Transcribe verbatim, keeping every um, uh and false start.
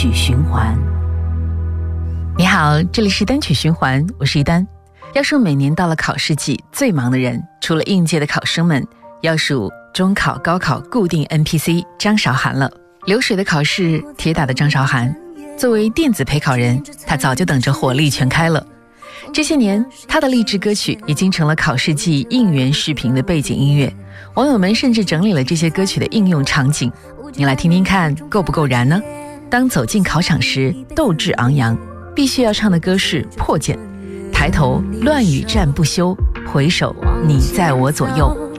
曲循环。你好，这里是单曲循环，我是一丹。要说每年到了考试季最忙的人，除了应届的考生们，要数中考、高考固定 N P C 张韶涵了。流水的考试，铁打的张韶涵，作为电子陪考人，她早就等着火力全开了。这些年，她的励志歌曲已经成了考试季应援视频的背景音乐，网友们甚至整理了这些歌曲的应用场景，你来听听看够不够燃呢？当走进考场时，斗志昂扬，必须要唱的歌是《破茧》，抬头乱语战不休，回首你在我左右。